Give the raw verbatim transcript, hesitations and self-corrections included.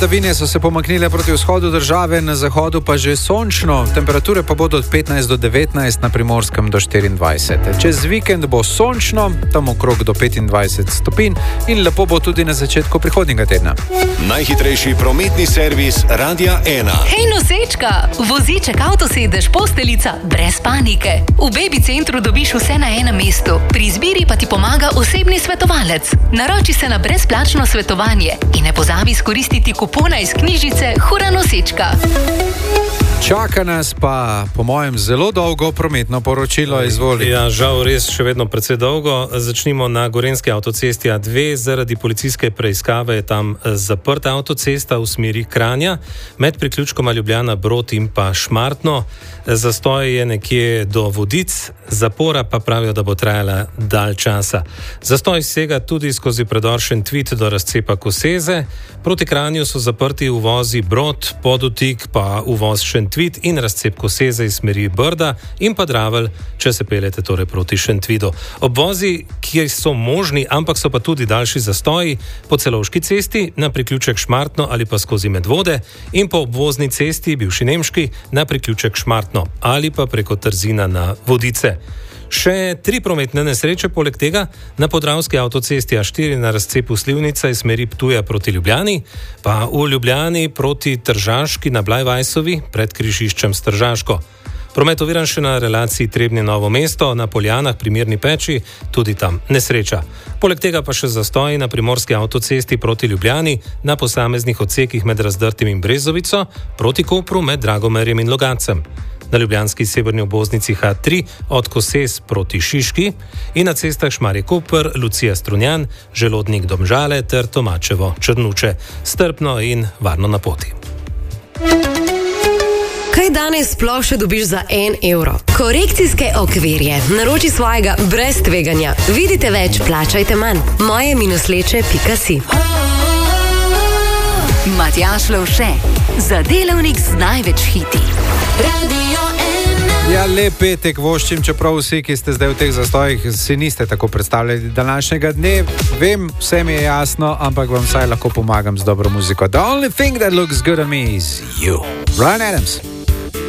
Padavine so se pomaknile proti vzhodu države, na zahodu pa že sončno, temperature pa bodo od petnajst do devetnajst, na Primorskem do štiriindvajset. Čez vikend bo sončno, tam okrog do petindvajset stopinj in lepo bo tudi na začetku prihodnjega tedna. Najhitrejši prometni servis Radia ena. Hej nosečka, voziček, avtosedež, posteljica, brez panike. V Baby centru dobiš vse na enem mestu, pri izbiri pa ti pomaga osebni svetovalec. Naroči se na brezplačno svetovanje in ne pozabi izkoristiti kupona iz knjižice Hura nosečka. Čaka nas pa, po mojem, zelo dolgo prometno poročilo, izvoli. Ja, žal res še vedno precej dolgo. Začnimo na Gorenjski avtocesti A dve. Zaradi policijske preiskave je tam zaprta avtocesta v smeri Kranja, med priključkoma Ljubljana Brod in pa Šmartno. Zastoj je nekje do Vodic, zapora pa pravijo, da bo trajala dalj časa. Zastoj sega tudi skozi predor Šentvid do razcepa Koseze. Proti Kranju so zaprti uvozi Brod, Podutik pa uvoz Šentvid in razcep Koseze iz smeri Brda in pa Dravelj, če se peljete torej proti Šentvidu. Obvozi, ki so možni, ampak so pa tudi daljši zastoji, po Celovški cesti na priključek Šmartno ali pa skozi Medvode in po obvozni cesti, bivši nemški, na priključek Šmartno ali pa preko Trzina na Vodice. Še tri prometne nesreče poleg tega na Podravski avtocesti A štiri na razcepu Slivnica iz smeri Ptuja proti Ljubljani, pa v Ljubljani proti Tržaški na Blajvajsovi pred križiščem s Tržaško. Promet oviran še na relaciji Trebnje-Novo mesto, na Poljanah pri Mirni Peči, tudi tam nesreča. Poleg tega pa še zastoji na Primorski avtocesti proti Ljubljani, na posameznih odsekih med Razdrtim in Brezovico, proti Kopru med Dragomerjem in Logatcem. Na ljubljanski severni obvoznici H tri od Koses proti Šiški in na cestah Šmarje-Koper, Lucija Strunjan, Želodnik Domžale ter Tomačevo Črnuče. Strpno in varno na poti. Kaj danes sploh še dobiš za en evro? Korekcijske okvirje. Naroči svojega brez tveganja. Vidite več, plačajte manj. moje minusleče pika si. Matjaž Lovše, za delavnik z največ hiti. Radio ena. Ja, lep petek voščim, čeprav vsi, ki ste zdaj v teh zastojih, si niste tako predstavljali današnjega dne. Vem, vse mi je jasno, ampak vam vsaj lahko pomagam z dobro muziko. The only thing that looks good on me is you. Bryan Adams.